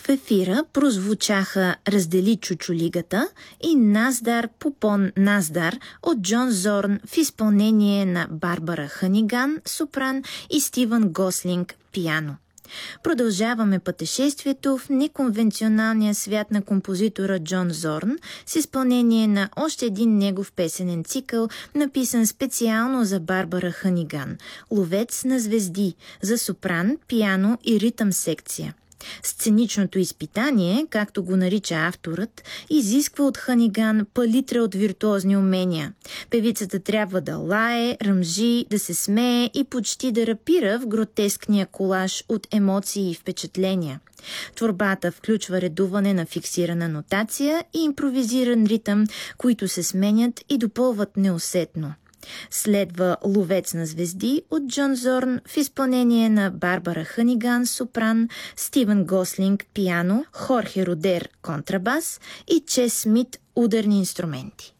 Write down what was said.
В ефира прозвучаха "Раздели чучулигата" и "Наздар Попон Наздар" от Джон Зорн в изпълнение на Барбара Ханиган, сопран, и Стивън Гослинг, пиано. Продължаваме пътешествието в неконвенционалния свят на композитора Джон Зорн с изпълнение на още един негов песенен цикъл, написан специално за Барбара Ханиган – "Ловец на звезди" за сопран, пиано и ритъм секция. Сценичното изпитание, както го нарича авторът, изисква от Ханиган палитра от виртуозни умения. Певицата трябва да лае, ръмжи, да се смее и почти да рапира в гротескния колаж от емоции и впечатления. Творбата включва редуване на фиксирана нотация и импровизиран ритъм, които се сменят и допълват неусетно. Следва "Ловец на звезди" от Джон Зорн в изпълнение на Барбара Ханиган, сопран, Стивън Гослинг, пиано, Хорхе Родер, контрабас и Чес Смит, ударни инструменти.